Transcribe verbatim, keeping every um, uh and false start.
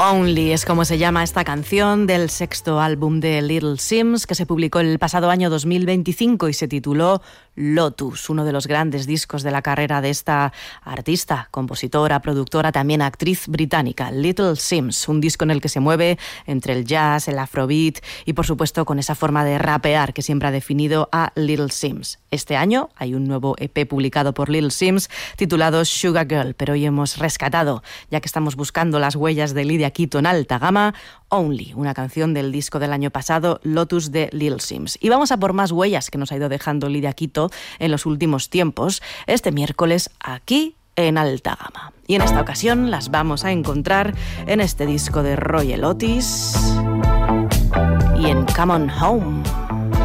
Only es como se llama esta canción del sexto álbum de Little Simz, que se publicó el pasado año dos mil veinticinco y se tituló Lotus, uno de los grandes discos de la carrera de esta artista, compositora, productora, también actriz británica, Little Simz, un disco en el que se mueve entre el jazz, el afrobeat y por supuesto con esa forma de rapear que siempre ha definido a Little Simz. Este año hay un nuevo E P publicado por Little Simz titulado Sugar Girl, pero hoy hemos rescatado, ya que estamos buscando las huellas de Lydia Quito en alta gama, Only, una canción del disco del año pasado, Lotus de Little Simz. Y vamos a por más huellas que nos ha ido dejando Lydia Quito en los últimos tiempos, este miércoles aquí en alta gama. Y en esta ocasión las vamos a encontrar en este disco de Royal Otis y en Come On Home.